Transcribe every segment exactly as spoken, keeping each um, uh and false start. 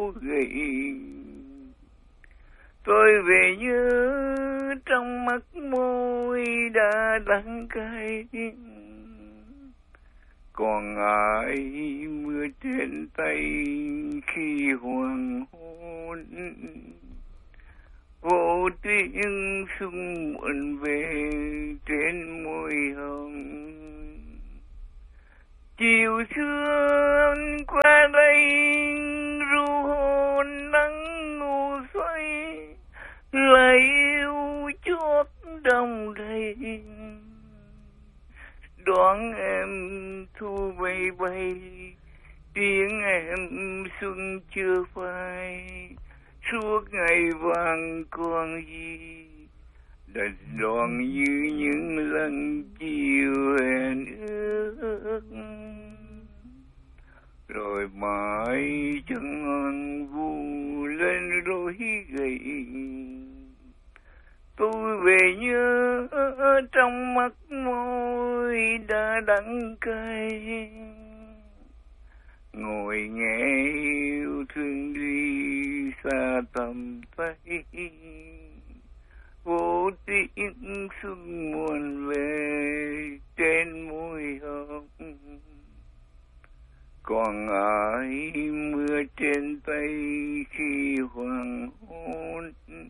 gầy. Tôi về nhớ trong mắt môi đã đắng cay, còn ai mưa trên tay khi hoàng hôn. Vô tiếng sương muộn về trên môi hồng. Chiều sương qua đây ru hôn nắng ngủ xoay, lại yêu chót đông đầy. Đoán em thu bay bay, tiếng em xuân chưa phai. Suốt ngày vàng còn gì, đành đoan như những lần chiều hẹn ước. Rồi mãi chân hoàng vu lên đôi gầy. Tôi về nhớ trong mắt môi đã đắng cay, ngồi nghe yêu thương đi xa tầm tay. Vô tiếng xuân muộn về trên môi hồng, còn ai mưa trên tay khi hoàng hôn.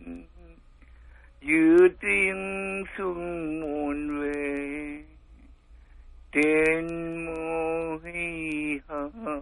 Giữa tiếng xuân muộn về trên môi hồng.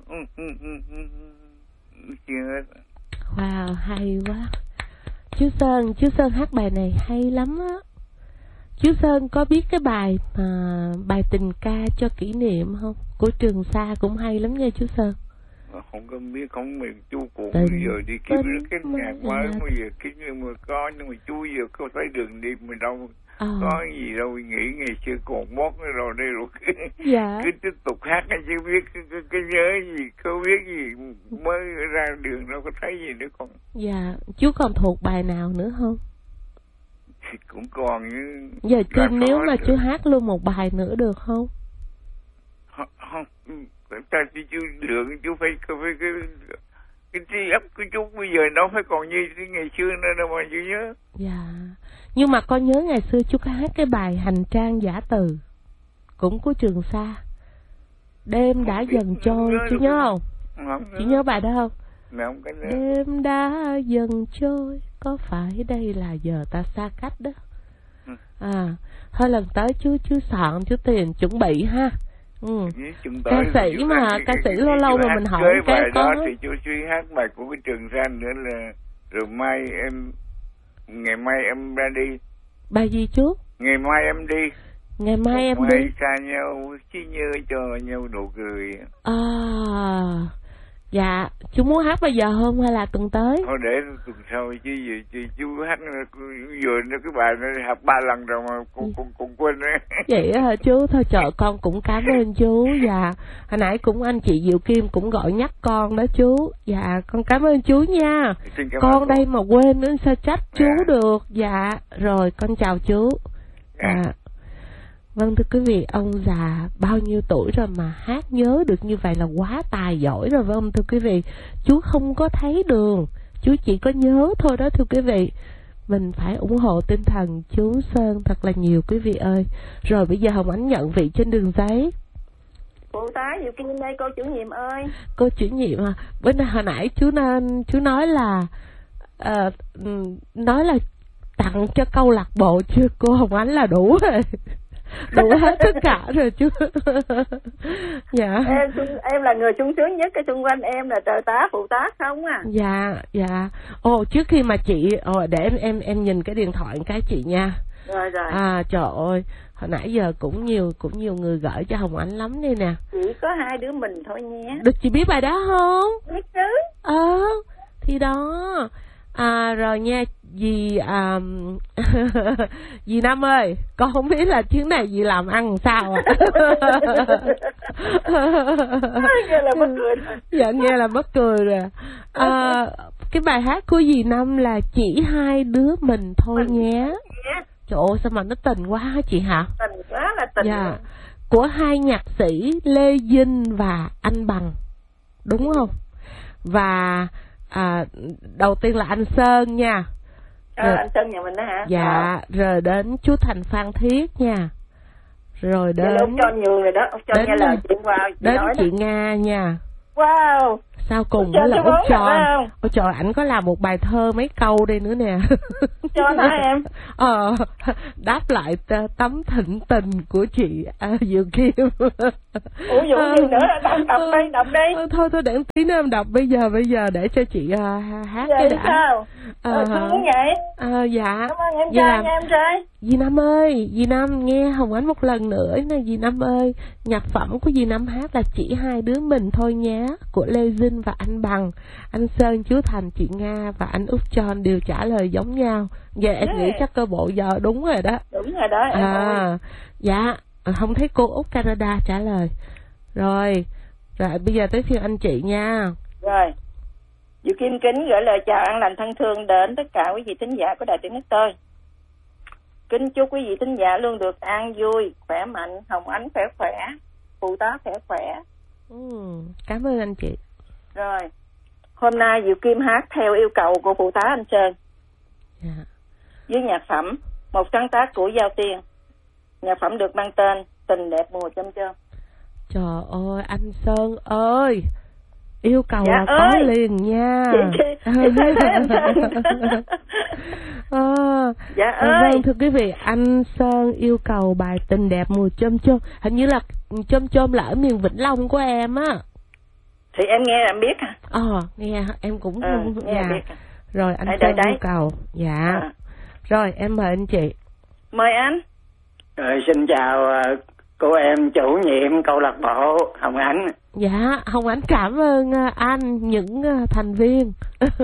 Wow, hay quá. Chú Sơn, chú Sơn hát bài này hay lắm á. Chú Sơn có biết cái bài mà bài tình ca cho kỷ niệm không? Của Trường Sa cũng hay lắm nha chú Sơn. Không có biết, không mình chú cũng Tình, giờ đi kiếm tình, cái nhạc mới mà giờ kiếm như mà có, nhưng mà chú giờ có thấy đường đi mình đâu à. Có gì đâu, nghĩ ngày xưa còn mót rồi đây rồi cứ, dạ. cứ tiếp tục hát chứ biết cái, cái, cái nhớ gì, không biết gì mới ra đường đâu có thấy gì nữa con. Dạ, chú còn thuộc bài nào nữa không? Thì cũng còn như giờ chú nếu mà được. Chú hát luôn một bài nữa được không? Không, không. Ta chỉ chú được, chú phải phải cái cái trí óc của chú bây giờ đâu phải còn như cái ngày xưa nữa đâu mà chú nhớ. Dạ. Nhưng mà con nhớ ngày xưa chú có hát cái bài Hành Trang Giả Từ cũng của Trường Sa. Đêm không đã dần trôi, chú nhớ không? Không. Chị nhớ bài đó không? Không, cái đêm đã dần trôi, có phải đây là giờ ta xa cách đó. À, thôi lần tới chú chú soạn chú tiền chuẩn bị ha. Ừ. Ca sĩ mà ca sĩ lâu lâu mà mình hỏi cái đó thì chú suy hát bài của cái Trường Sa nữa là rồi mai em ngày mai em ra đi. Bài gì chú? Ngày mai em đi. Ngày mai em mai đi. Xa nhau chỉ nhớ cho nhau nụ cười. À, dạ chú muốn hát bây giờ không hay là tuần tới? Thôi để tuần sau chứ gì chứ chú hát vừa nó cái bài nó học ba lần rồi mà cũng cũng cũng quên đấy. Vậy hả chú? Thôi trời, con cũng cảm ơn chú. Dạ hồi nãy cũng anh chị Diệu Kim cũng gọi nhắc con đó chú. Dạ con cảm ơn chú nha. Con đây mà quên nữa sao trách chú à. Được. Dạ rồi con chào chú. À. À. Vâng thưa quý vị, ông già bao nhiêu tuổi rồi mà hát nhớ được như vậy là quá tài giỏi rồi phải không thưa quý vị? Chú không có thấy đường, chú chỉ có nhớ thôi đó thưa quý vị. Mình phải ủng hộ tinh thần chú Sơn thật là nhiều quý vị ơi. Rồi bây giờ Hồng Ánh nhận vị trên đường giấy. Phụ tá Diệu Kim đây, cô chủ nhiệm ơi. Cô chủ nhiệm à, bữa nay hồi nãy chú nên chú nói là uh, nói là tặng cho câu lạc bộ chưa cô Hồng Ánh là đủ rồi. Đủ hết tất cả rồi chú. Dạ. Em, em là người sung sướng nhất, cái xung quanh em là trợ tá phụ tá không à. Dạ dạ. Ồ trước khi mà chị ồ, để em em em nhìn cái điện thoại cái chị nha. Rồi rồi. À trời ơi, hồi nãy giờ cũng nhiều cũng nhiều người gửi cho Hồng Ánh lắm đây nè. Chỉ có hai đứa mình thôi nhé. Được, chị biết bài đó không? Biết chứ. Ờ thì đó. À rồi nha dì à, dì Năm ơi, con không biết là chuyến này dì làm ăn sao ạ? À? Nghe là mắc cười. Dạ nghe là mắc cười rồi. À, cái bài hát của dì Năm là chỉ hai đứa mình thôi mình nhé. Trời ơi sao mà nó tình quá chị hả? Tình quá là tình. Dạ. Của hai nhạc sĩ Lê Vinh và Anh Bằng, đúng không? Và à, đầu tiên là anh Sơn nha. À, rồi, anh Sơn nhà mình đó hả? Dạ, à. Rồi đến chú Thành Phan Thiết nha. Rồi đến ông cho nhiều rồi đó, ông cho nghe lời chuyện vào. Đến chị đó. Nga nha. Wow. Sau cùng mới là Út Tròn. Ôi trời, ảnh có làm một bài thơ mấy câu đây nữa nè. Cho hả em? Ờ, đáp lại tấm thịnh tình của chị à, Diệu Kim. Ủa Diệu Kim nữa, đọc, đọc đây, đọc đây. À, thôi thôi để tí nữa em đọc bây giờ, bây giờ để cho chị uh, hát vậy cái đã. Sao? Ờ, à, muốn vậy? À, dạ. Cảm ơn em trai, nha em trai. Dì Năm ơi, dì Năm nghe Hồng Ánh một lần nữa nè dì Năm ơi. Nhạc phẩm của dì Năm hát là Chỉ Hai Đứa Mình Thôi Nhé của Lê Dinh và anh Bằng. Anh Sơn, chú Thành, chị Nga và anh Út Tròn đều trả lời giống nhau. Dạ em nghĩ chắc cơ bộ giờ đúng rồi đó. Đúng rồi đó em à, ơi. Dạ, không thấy cô Út Canada trả lời. Rồi, rồi bây giờ tới phiên anh chị nha. Rồi, Diệu Kim kính gửi lời chào an lành thân thương đến tất cả quý vị thính giả của Đài Tiếng Nước Tôi. Kính chúc quý vị thính giả luôn được an vui, khỏe mạnh, Hồng Ánh khỏe khỏe, phụ tá khỏe khỏe. Ừ, cảm ơn anh chị. Rồi, hôm nay Diệu Kim hát theo yêu cầu của phụ tá anh Sơn. Yeah. Với nhạc phẩm, một sáng tác của Giao Tiên. Nhạc phẩm được mang tên Tình Đẹp Mùa Chôm Chôm. Trời ơi, anh Sơn ơi, yêu cầu dạ là ơi. có liền nha. Chị, chị, chị anh à, dạ à, ơi. Vâng, thưa quý vị, anh Sơn yêu cầu bài Tình Đẹp Mùa Chôm Chôm. Hình như là chôm chôm là ở miền Vĩnh Long của em á. Thì em nghe em biết à? Ờ, nghe em cũng ừ, nghe dạ. biết à. Rồi anh đấy, Sơn đấy, yêu cầu. Dạ. À. Rồi em mời anh chị. Mời anh. Rồi xin chào cô em chủ nhiệm câu lạc bộ Hồng Ánh. Dạ, Hồng Ánh cảm ơn anh, những thành viên.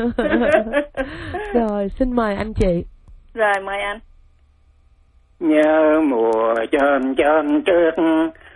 Rồi, xin mời anh chị. Rồi, mời anh. Nhớ mùa chôm chôm trước